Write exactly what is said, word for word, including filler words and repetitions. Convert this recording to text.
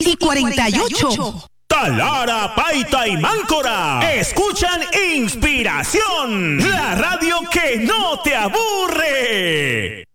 y cuarenta y ocho. Talara, Paita y Máncora escuchan Inspiración, la radio que no te aburre.